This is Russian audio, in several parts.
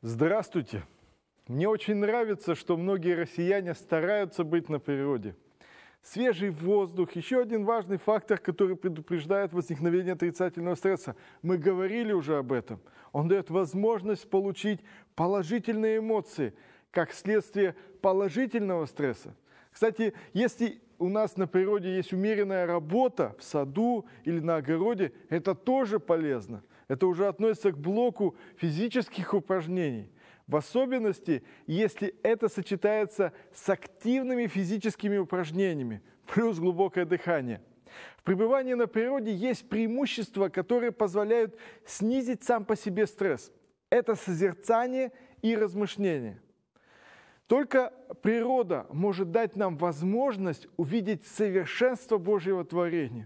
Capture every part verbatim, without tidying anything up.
Здравствуйте! Мне очень нравится, что многие россияне стараются быть на природе. Свежий воздух – еще один важный фактор, который предупреждает возникновение отрицательного стресса. Мы говорили уже об этом. Он дает возможность получить положительные эмоции, как следствие положительного стресса. Кстати, если у нас на природе есть умеренная работа в саду или на огороде, это тоже полезно. Это уже относится к блоку физических упражнений. В особенности, если это сочетается с активными физическими упражнениями, плюс глубокое дыхание. В пребывании на природе есть преимущества, которые позволяют снизить сам по себе стресс. Это созерцание и размышление. Только природа может дать нам возможность увидеть совершенство Божьего творения.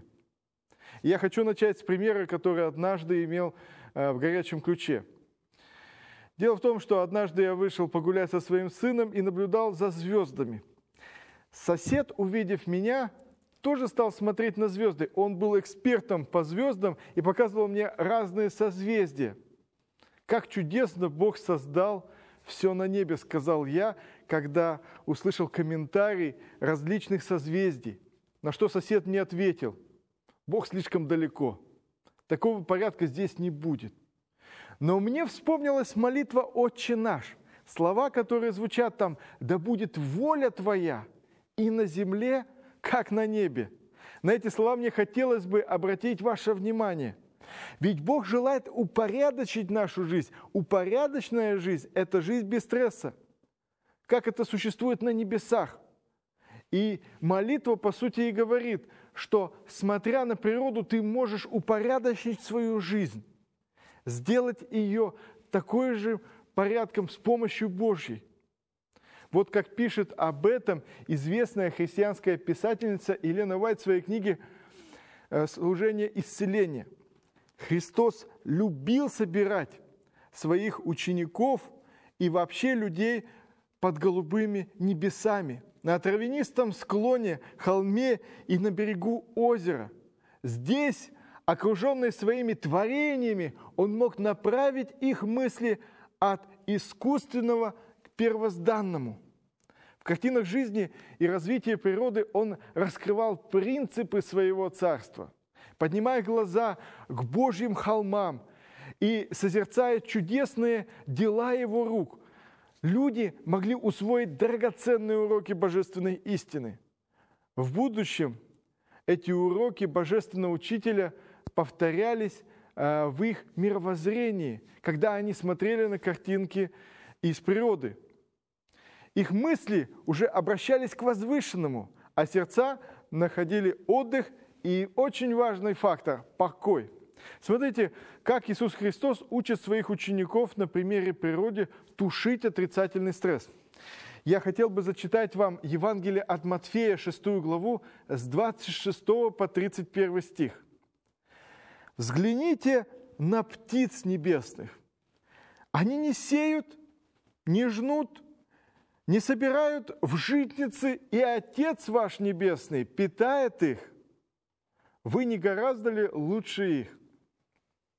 Я хочу начать с примера, который однажды имел в горячем ключе. Дело в том, что однажды я вышел погулять со своим сыном и наблюдал за звездами. Сосед, увидев меня, тоже стал смотреть на звезды. Он был экспертом по звездам и показывал мне разные созвездия. «Как чудесно Бог создал все на небе», — сказал я, когда услышал комментарий различных созвездий. На что сосед мне ответил: «Бог слишком далеко. Такого порядка здесь не будет». Но мне вспомнилась молитва «Отче наш», слова, которые звучат там: «Да будет воля Твоя и на земле, как на небе». На эти слова мне хотелось бы обратить ваше внимание. Ведь Бог желает упорядочить нашу жизнь. Упорядоченная жизнь – это жизнь без стресса, как это существует на небесах. И молитва, по сути, и говорит, что, смотря на природу, ты можешь упорядочить свою жизнь, сделать ее такой же порядком с помощью Божьей. Вот как пишет об этом известная христианская писательница Елена Уайт в своей книге «Служение исцеления». Христос любил собирать своих учеников и вообще людей под голубыми небесами, на травянистом склоне, холме и на берегу озера. Здесь, окруженный своими творениями, он мог направить их мысли от искусственного к первозданному. В картинах жизни и развития природы он раскрывал принципы своего царства, поднимая глаза к Божьим холмам и созерцая чудесные дела его рук. Люди могли усвоить драгоценные уроки божественной истины. В будущем эти уроки божественного учителя повторялись в их мировоззрении, когда они смотрели на картинки из природы. Их мысли уже обращались к возвышенному, а сердца находили отдых и очень важный фактор – покой. Смотрите, как Иисус Христос учит своих учеников на примере природы тушить отрицательный стресс. Я хотел бы зачитать вам Евангелие от Матфея, шестую главу, с двадцать шестого по тридцать первый стих. «Взгляните на птиц небесных. Они не сеют, не жнут, не собирают в житницы, и Отец ваш Небесный питает их. Вы не гораздо ли лучше их?